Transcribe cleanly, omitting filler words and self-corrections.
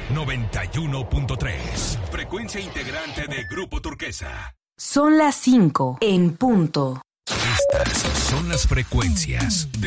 91.3. Frecuencia integrante de Grupo Turquesa. Son las 5 en punto. Estas son las frecuencias de